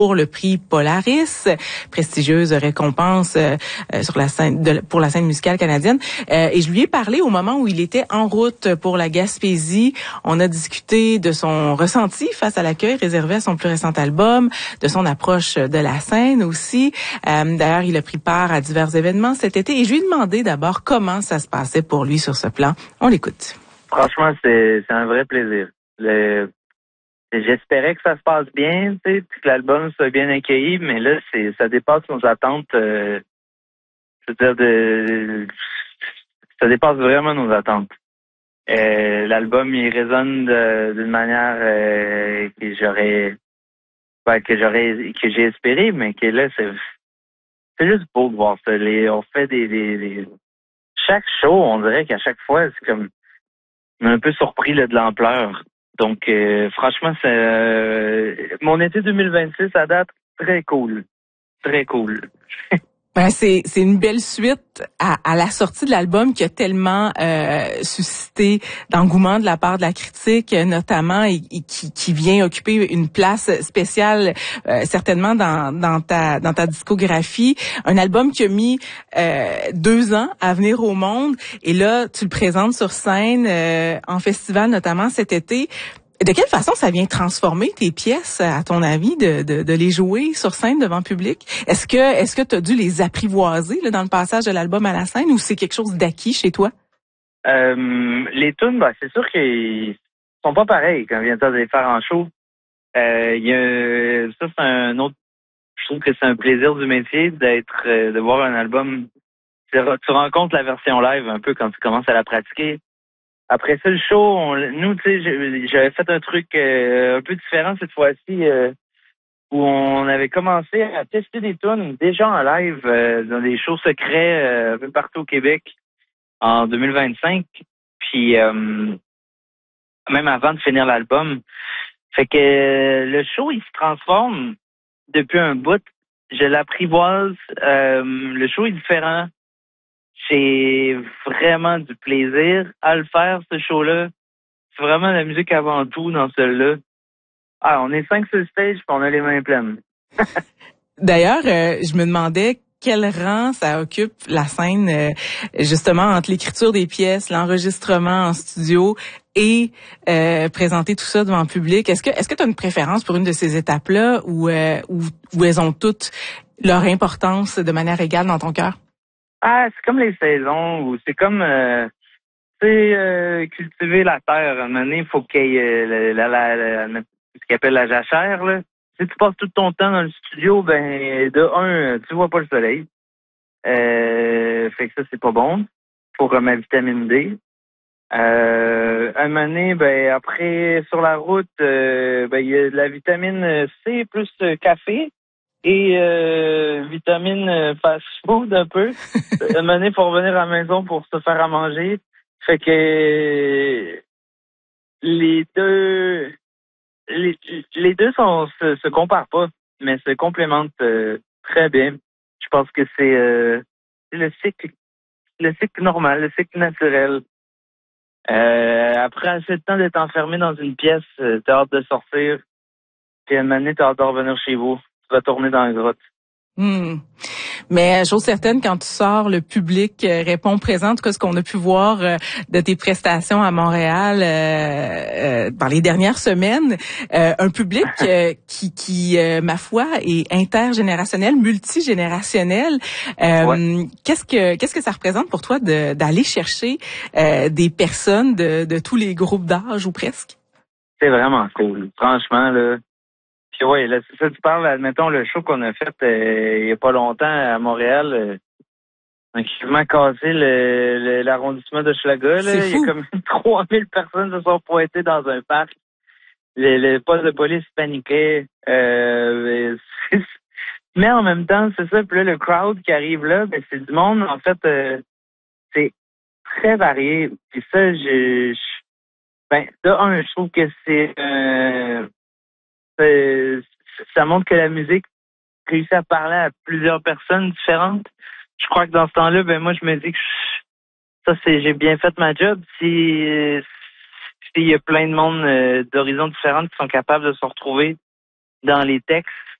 pour le prix Polaris, prestigieuse récompense sur la scène pour la scène musicale canadienne. Et je lui ai parlé au moment où il était en route pour la Gaspésie. On a discuté de son ressenti face à l'accueil réservé à son plus récent album, de son approche de la scène aussi. D'ailleurs, il a pris part à divers événements cet été et je lui ai demandé d'abord comment ça se passait pour lui sur ce plan. On l'écoute. Franchement, c'est un vrai plaisir. J'espérais que ça se passe bien, tu sais, puis que l'album soit bien accueilli, mais là, ça dépasse nos attentes. Je veux dire, ça dépasse vraiment nos attentes. L'album, il résonne d'une manière que j'ai espéré, mais que là, c'est juste beau de voir ça. On fait chaque show, on dirait qu'à chaque fois, c'est comme on est un peu surpris là, de l'ampleur. Donc, franchement, mon été 2026 à date, très cool. Très cool. Ben, c'est une belle suite à la sortie de l'album qui a tellement suscité d'engouement de la part de la critique, notamment, et qui vient occuper une place spéciale certainement dans ta discographie. Un album qui a mis 2 ans à venir au monde, et là, tu le présentes sur scène en festival, notamment cet été. De quelle façon ça vient transformer tes pièces, à ton avis, de les jouer sur scène devant public? Est-ce que tu as dû les apprivoiser là, dans le passage de l'album à la scène, ou c'est quelque chose d'acquis chez toi? Les tunes, c'est sûr qu'ils sont pas pareils quand on vient de les faire en show. Ça, c'est un autre. Je trouve que c'est un plaisir du métier de voir un album. Tu rencontres la version live un peu quand tu commences à la pratiquer. Après ça, le show, nous, tu sais, j'avais fait un truc un peu différent cette fois-ci, où on avait commencé à tester des tunes déjà en live dans des shows secrets un peu partout au Québec en 2025. Puis même avant de finir l'album. Fait que le show, il se transforme depuis un bout. Je l'apprivoise. Le show est différent. J'ai vraiment du plaisir à le faire, ce show-là. C'est vraiment la musique avant tout dans celui-là. On est 5 sur le stage puis on a les mains pleines. D'ailleurs, je me demandais quel rang ça occupe la scène, justement, entre l'écriture des pièces, l'enregistrement en studio et présenter tout ça devant le public. Est-ce que tu as une préférence pour une de ces étapes-là ou elles ont toutes leur importance de manière égale dans ton cœur? C'est comme les saisons, ou c'est comme cultiver la terre. À un moment donné, il faut qu'il y ait ce qu'on appelle la jachère, là. Si tu passes tout ton temps dans le studio, tu vois pas le soleil. Fait que ça, c'est pas bon pour ma vitamine D. Un moment donné, après, sur la route, il y a de la vitamine C plus café et vitamine fast food un peu. Un moment donné, il faut revenir à la maison pour se faire à manger. Fait que les deux se comparent pas, mais se complémentent très bien. Je pense que c'est le cycle normal, le cycle naturel. Après assez de temps d'être enfermé dans une pièce, t'as hâte de sortir, puis à un moment donné, t'as hâte de revenir chez vous. Tu vas tourner dans la grotte. Mais chose certaine, quand tu sors, le public répond présent. En tout cas, ce qu'on a pu voir de tes prestations à Montréal dans les dernières semaines, un public qui ma foi, est intergénérationnel, multigénérationnel. Ouais. Qu'est-ce que ça représente pour toi d'aller chercher des personnes de tous les groupes d'âge ou presque? C'est vraiment cool. Franchement, là. Puis ouais, là, c'est ça, tu parles, admettons, le show qu'on a fait il y a pas longtemps à Montréal. On a quasiment cassé l'arrondissement de Schlaga, là. Il y a comme 3000 personnes se sont pointées dans un parc. Le poste de police paniquait. Mais en même temps, c'est ça. Puis là, le crowd qui arrive là, c'est du monde, en fait, c'est très varié. Puis ça, je trouve que ça montre que la musique réussit à parler à plusieurs personnes différentes. Je crois que dans ce temps-là, moi, je me dis que j'ai bien fait ma job. S'il y a plein de monde d'horizons différents qui sont capables de se retrouver dans les textes,